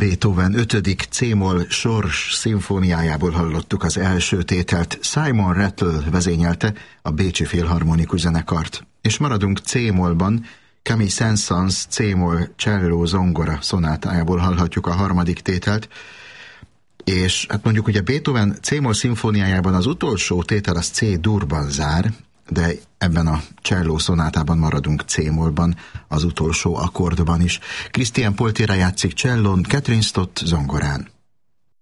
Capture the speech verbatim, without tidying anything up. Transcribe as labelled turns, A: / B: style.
A: Beethoven ötödik C-moll sors szimfóniájából hallottuk az első tételt. Simon Rattle vezényelte a Bécsi Filharmonikus Zenekart. És maradunk C-mollban, Camille Saint-Saëns C-moll cselló zongora szonátájából hallhatjuk a harmadik tételt. És hát mondjuk ugye Beethoven C-moll szimfóniájában az utolsó tétel az C-durban zár, de ebben a cselló szonátában maradunk C-mollban, az utolsó akkordban is. Christian Poltira játszik csellón, Catherine Stott zongorán.